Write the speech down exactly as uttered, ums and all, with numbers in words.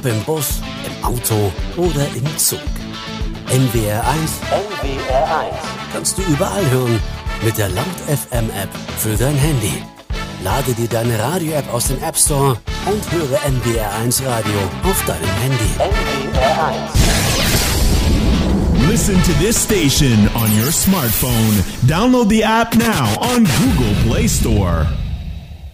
Ob im Bus, im Auto oder im Zug. N W R eins N W R eins kannst du überall hören mit der Laut F M App für dein Handy. Lade dir deine Radio-App aus dem App Store und höre N W R eins Radio auf deinem Handy. N W R eins. Listen to this station on your smartphone. Download the app now on Google Play Store.